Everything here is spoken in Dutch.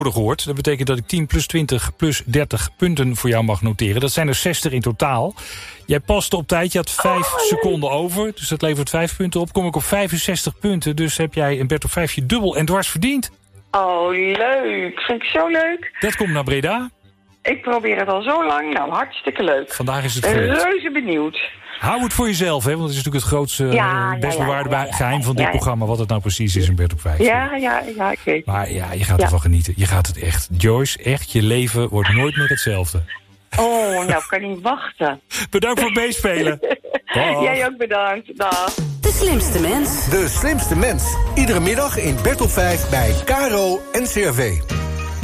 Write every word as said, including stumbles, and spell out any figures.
gehoord. Dat betekent dat ik tien plus twintig plus dertig punten voor jou mag noteren. Dat zijn er zestig in totaal. Jij paste op tijd, je had vijf oh, seconden over. Dus dat levert vijf punten op. Kom ik op vijfenzestig punten. Dus heb jij een Bert op vijfje dubbel en dwars verdiend. Oh, leuk. Vind ik zo leuk. Dat komt naar Breda. Ik probeer het al zo lang. Nou, hartstikke leuk. Vandaag is het gelukt. Reuze benieuwd. Hou het voor jezelf, hè? Want het is natuurlijk het grootste, ja, best ja, bewaarde ja, ja, geheim van dit ja, ja. programma. Wat het nou precies is, een Bert op vijf. Ja, ja, ja, ik weet. Maar ja, je gaat ja. ervan genieten. Je gaat het echt. Joyce, echt, je leven wordt nooit meer hetzelfde. Oh, nou, ik kan niet wachten. Bedankt voor het meespelen. Jij ook bedankt. Dag. De slimste mens. De slimste mens. Iedere middag in Bert op vijf bij K R O en C R V.